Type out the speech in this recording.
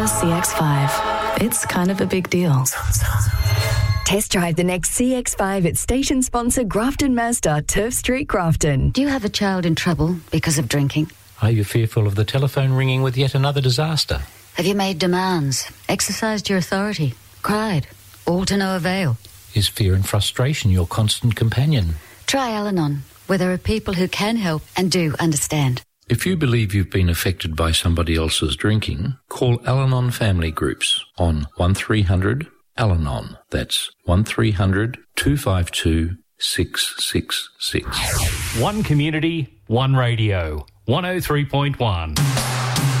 CX5. It's kind of a big deal. Test drive the next CX5 at station sponsor Grafton Mazda, Turf Street, Grafton. Do you have a child in trouble because of drinking? Are you fearful of the telephone ringing with yet another disaster? Have you made demands, exercised your authority, cried, all to no avail? Is fear and frustration your constant companion? Try Al-Anon, where there are people who can help and do understand. If you believe you've been affected by somebody else's drinking, call Al-Anon Family Groups on 1300 Al-Anon. That's 1300 252 666. One community, one radio. 103.1.